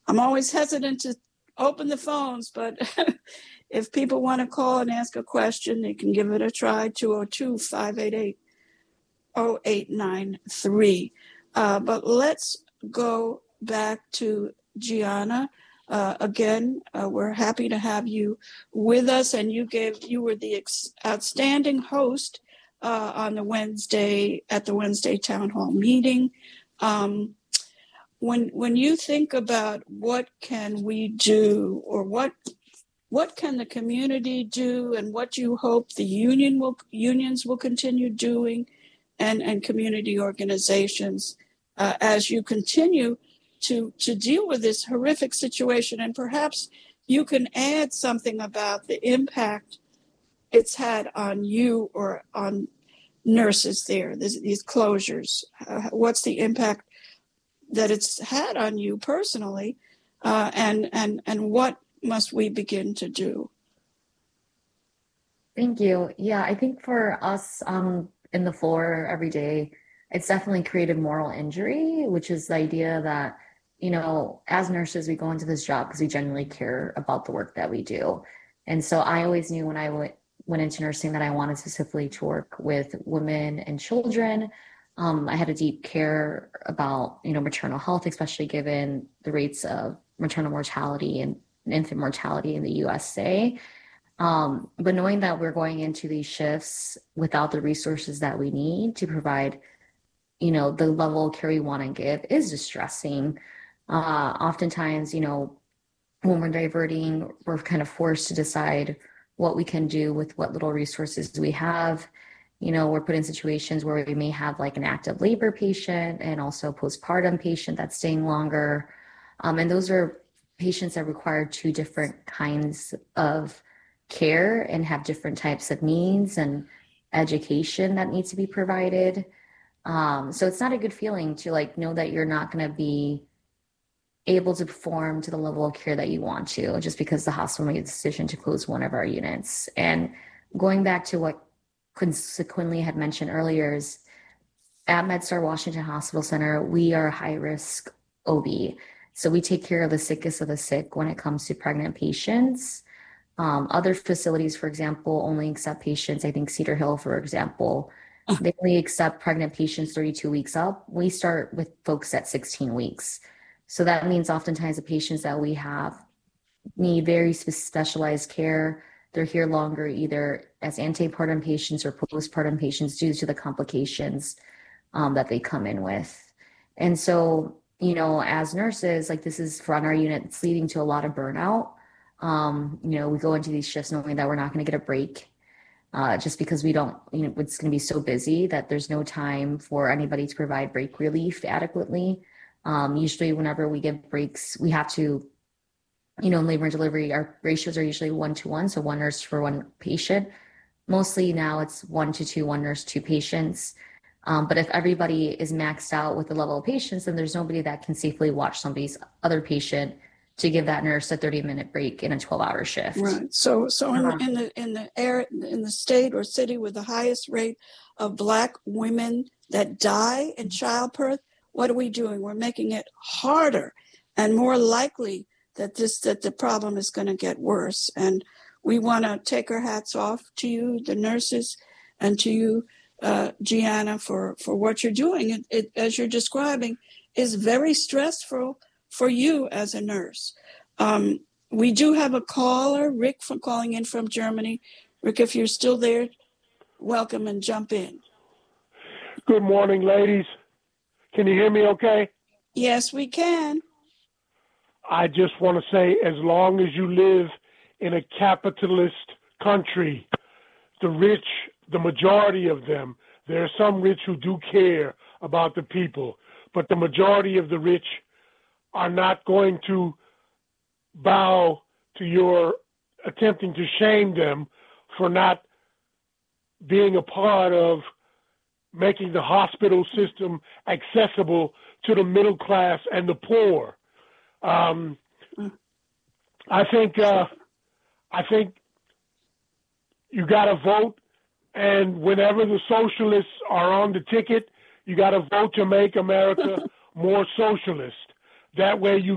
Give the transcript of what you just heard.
I'm always hesitant to open the phones, but if people want to call and ask a question, they can give it a try, 202-588-0893. But let's go back to Gianna. Again, we're happy to have you with us, and you were the outstanding host on the Wednesday town hall meeting. When you think about what can we do, or what can the community do, and what you hope the unions will continue doing, and community organizations as you continue to deal with this horrific situation, and perhaps you can add something about the impact it's had on you or on nurses there, these closures. What's the impact that it's had on you personally, and what must we begin to do? Thank you. Yeah, I think for us in the floor every day, it's definitely created moral injury, which is the idea that, as nurses, we go into this job because we genuinely care about the work that we do. And so I always knew when I went into nursing that I wanted specifically to work with women and children. I had a deep care about, maternal health, especially given the rates of maternal mortality and infant mortality in the USA. But knowing that we're going into these shifts without the resources that we need to provide, the level of care we want to give is distressing. Oftentimes, when we're diverting, we're kind of forced to decide what we can do with what little resources we have. We're put in situations where we may have like an active labor patient and also postpartum patient that's staying longer. And those are patients that require two different kinds of care and have different types of needs and education that needs to be provided. So it's not a good feeling to know that you're not going to be able to perform to the level of care that you want to, just because the hospital made the decision to close one of our units. And going back to what Quinley had mentioned earlier, is at MedStar Washington Hospital Center, we are a high-risk OB. So we take care of the sickest of the sick when it comes to pregnant patients. Other facilities, for example, only accept patients, I think Cedar Hill, for example, they only accept pregnant patients 32 weeks up. We start with folks at 16 weeks. So that means oftentimes the patients that we have need very specialized care. They're here longer, either as antepartum patients or postpartum patients, due to the complications that they come in with. And so, as nurses, this is for on our unit, it's leading to a lot of burnout. We go into these shifts knowing that we're not going to get a break, just because we don't, it's going to be so busy that there's no time for anybody to provide break relief adequately. Usually whenever we give breaks, we have to, in labor and delivery, our ratios are usually 1-to-1, so one nurse for one patient. Mostly now it's 1-to-2, one nurse, two patients. But if everybody is maxed out with the level of patients, then there's nobody that can safely watch somebody's other patient to give that nurse a 30-minute break in a 12-hour shift. Right. So in the state or city with the highest rate of Black women that die in childbirth, what are we doing? We're making it harder and more likely that the problem is going to get worse. And we want to take our hats off to you, the nurses, and to you, Gianna, for what you're doing. It, as you're describing, is very stressful for you as a nurse. We do have a caller, Rick, calling in from Germany. Rick, if you're still there, welcome and jump in. Good morning, ladies. Can you hear me okay? Yes, we can. I just want to say, as long as you live in a capitalist country, the rich, the majority of them, there are some rich who do care about the people, but the majority of the rich are not going to bow to your attempting to shame them for not being a part of making the hospital system accessible to the middle class and the poor. I think you got to vote, and whenever the socialists are on the ticket, you got to vote to make America more socialist. That way you